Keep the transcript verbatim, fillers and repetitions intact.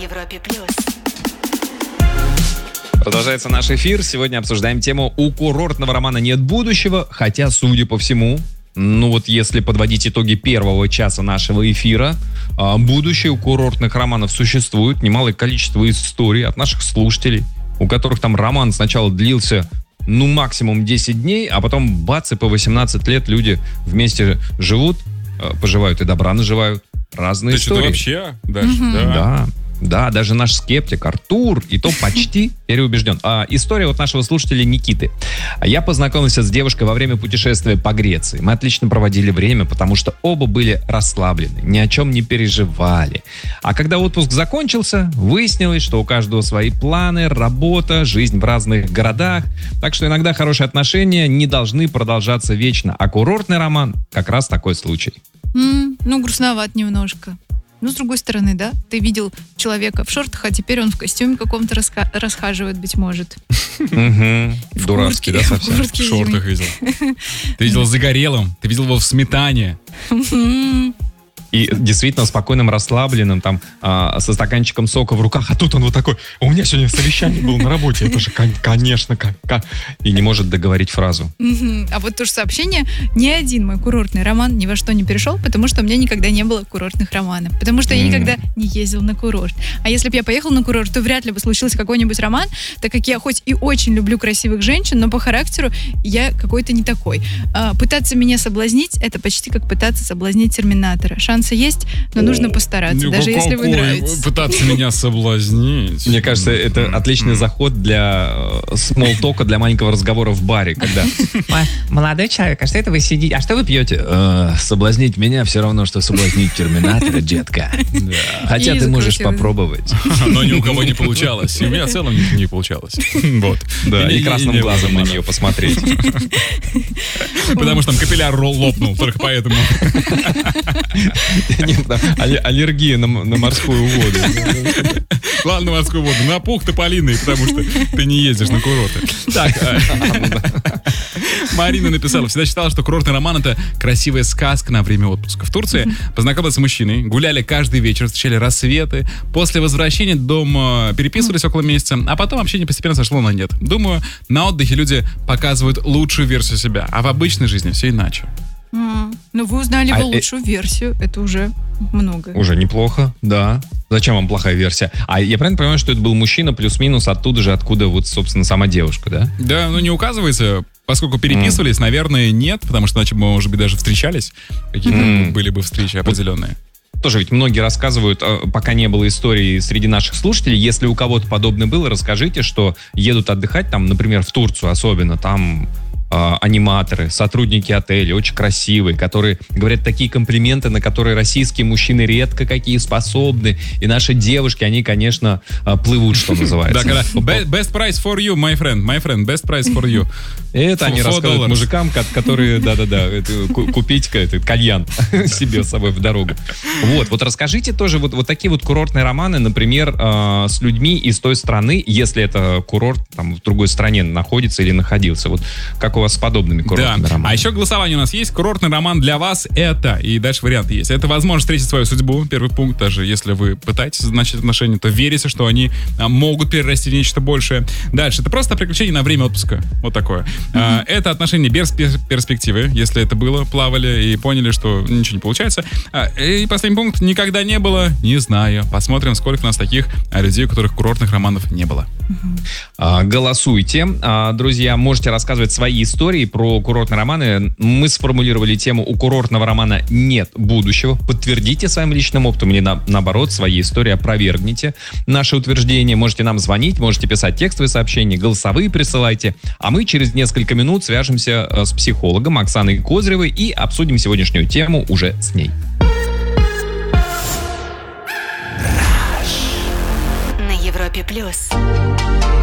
Европе плюс. Продолжается наш эфир. Сегодня обсуждаем тему: у курортного романа нет будущего, хотя, судя по всему, ну вот если подводить итоги первого часа нашего эфира, будущее у курортных романов существует. Немалое количество историй от наших слушателей, у которых там роман сначала длился, ну, максимум десять дней, а потом бац, и по восемнадцать лет люди вместе живут, поживают и добра наживают. Разные Ты истории. Ты что-то вообще, Даша? Mm-hmm. Да. да. Да, даже наш скептик Артур и то почти переубежден. А, история от нашего слушателя Никиты. Я познакомился с девушкой во время путешествия по Греции. Мы отлично проводили время, потому что оба были расслаблены, ни о чем не переживали. А когда отпуск закончился, выяснилось, что у каждого свои планы, работа, жизнь в разных городах. Так что иногда хорошие отношения не должны продолжаться вечно. А курортный роман как раз такой случай. Mm, ну, грустноват немножко. Ну, с другой стороны, да, ты видел человека в шортах, а теперь он в костюме каком-то раска- расхаживает, быть может. Дурацкий, да, совсем? В шортах видел. Ты видел загорелым, ты видел его в сметане. И действительно спокойным, расслабленным, там, а, со стаканчиком сока в руках, а тут он вот такой: у меня сегодня совещание было на работе, это же, конечно, как, как... И не может договорить фразу. А вот то же сообщение: ни один мой курортный роман ни во что не перешел, потому что у меня никогда не было курортных романов, потому что я никогда не ездил на курорт. А если бы я поехал на курорт, то вряд ли бы случился какой-нибудь роман, так как я хоть и очень люблю красивых женщин, но по характеру я какой-то не такой. А, пытаться меня соблазнить — это почти как пытаться соблазнить Терминатора. Шансы есть, но нужно постараться, ну, даже если вы нравитесь. Пытаться меня соблазнить. Мне кажется, это отличный заход для смолтока, для маленького разговора в баре, когда: молодой человек, а что это вы сидите? А что вы пьете? Соблазнить меня все равно, что соблазнить Терминатора, детка. Хотя ты можешь попробовать. Но ни у кого не получалось. И у меня в целом не получалось. Вот. Да, и красным глазом на нее посмотреть. Потому что там капилляр лопнул, только поэтому. Нет, аллергия на, на морскую воду. Ладно, на морскую воду. На пух тополиный, потому что ты не ездишь на курорты. Так. Марина написала: всегда считала, что курортный роман — это красивая сказка на время отпуска. В Турции познакомилась с мужчиной, гуляли каждый вечер, встречали рассветы. После возвращения дома переписывались около месяца, а потом общение постепенно сошло на нет. Думаю, на отдыхе люди показывают лучшую версию себя, а в обычной жизни все иначе. Mm. Ну, вы узнали его а, лучшую э... версию. Это уже много. Уже неплохо, да. Зачем вам плохая версия? А я правильно понимаю, что это был мужчина плюс-минус оттуда же, откуда вот, собственно, сама девушка, да? Да, ну не указывается. Поскольку переписывались, mm. наверное, нет, потому что, иначе мы, может быть, даже встречались. Какие-то mm. были бы встречи определенные. Тоже ведь многие рассказывают, пока не было истории среди наших слушателей, если у кого-то подобное было, расскажите, что едут отдыхать, там, например, в Турцию особенно, там... аниматоры, сотрудники отеля, очень красивые, которые говорят такие комплименты, на которые российские мужчины редко какие способны. И наши девушки, они, конечно, плывут, что называется. Да, когда best price for you, my friend, my friend, best price for you. Это они рассказывают мужикам, которые, да-да-да, купить кальян себе с собой в дорогу. Вот, вот расскажите тоже вот, вот такие вот курортные романы, например, с людьми из той страны, если это курорт там в другой стране находится или находился. Вот как у вас с подобными курортными да. романами. А еще голосование у нас есть. Курортный роман для вас — это... И дальше варианты есть. Это возможность встретить свою судьбу. Первый пункт. Даже если вы пытаетесь начать отношения, то верите, что они а, могут перерасти в нечто большее. Дальше. Это просто приключение на время отпуска. Вот такое. Mm-hmm. А, это отношения без перспективы. Если это было, плавали и поняли, что ничего не получается. А, и последний пункт. Никогда не было. Не знаю. Посмотрим, сколько у нас таких а, людей, у которых курортных романов не было. Mm-hmm. А, голосуйте. А, друзья, можете рассказывать свои истории про курортные романы. Мы сформулировали тему: у курортного романа нет будущего. Подтвердите своим личным опытом или на, наоборот своей историей опровергните наше утверждение. Можете нам звонить, можете писать текстовые сообщения, голосовые присылайте. А мы через несколько минут свяжемся с психологом Оксаной Козыревой и обсудим сегодняшнюю тему уже с ней. На Европе плюс.